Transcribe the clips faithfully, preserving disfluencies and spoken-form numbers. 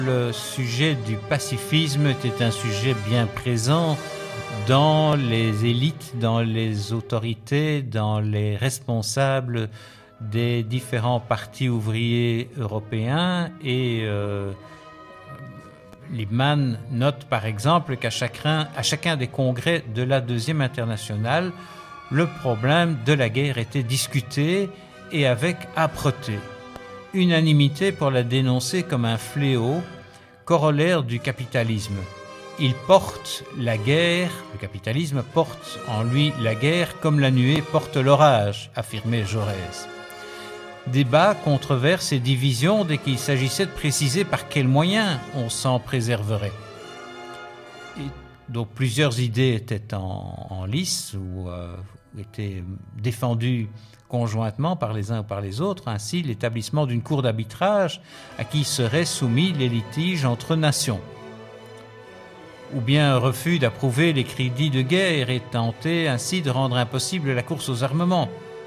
Le sujet du pacifisme était un sujet bien présent dans les élites, dans les autorités, dans les responsables des différents partis ouvriers européens. Et euh, Liebman note par exemple qu'à chacun, à chacun des congrès de la Deuxième Internationale, le problème de la guerre était discuté et avec âpreté. Unanimité pour la dénoncer comme un fléau, corollaire du capitalisme. Il porte la guerre, le capitalisme porte en lui la guerre comme la nuée porte l'orage, affirmait Jaurès. Débat, controverse et division dès qu'il s'agissait de préciser par quels moyens on s'en préserverait. Et donc plusieurs idées étaient en, en lice ou euh, étaient défendues conjointement par les uns ou par les autres, ainsi l'établissement d'une cour d'arbitrage à qui seraient soumis les litiges entre nations. Ou bien un refus d'approuver les crédits de guerre et tenter ainsi de rendre impossible la course aux armements.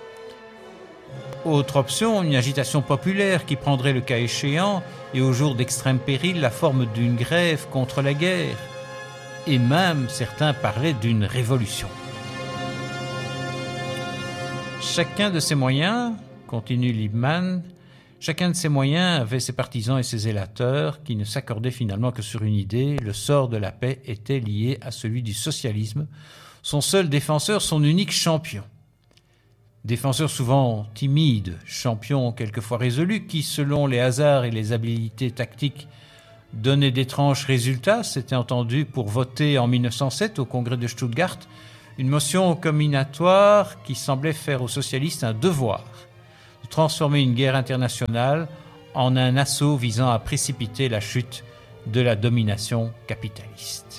Autre option, une agitation populaire qui prendrait le cas échéant et au jour d'extrême péril la forme d'une grève contre la guerre. Et même certains parlaient d'une révolution. Chacun de ces moyens, continue Liebman, chacun de ces moyens avait ses partisans et ses zélateurs qui ne s'accordaient finalement que sur une idée, le sort de la paix était lié à celui du socialisme, son seul défenseur, son unique champion. Défenseur souvent timide, champion quelquefois résolu, qui selon les hasards et les habiletés tactiques donnait d'étranges résultats, s'était entendu pour voter en mille neuf cent sept au congrès de Stuttgart une motion combinatoire qui semblait faire aux socialistes un devoir de transformer une guerre internationale en un assaut visant à précipiter la chute de la domination capitaliste.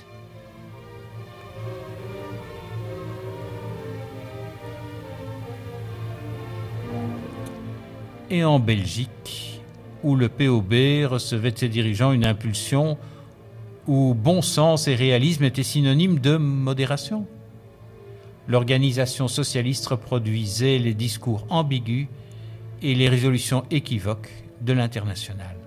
Et en Belgique, où le P O B recevait de ses dirigeants une impulsion où bon sens et réalisme étaient synonymes de modération. L'organisation socialiste reproduisait les discours ambigus et les résolutions équivoques de l'Internationale.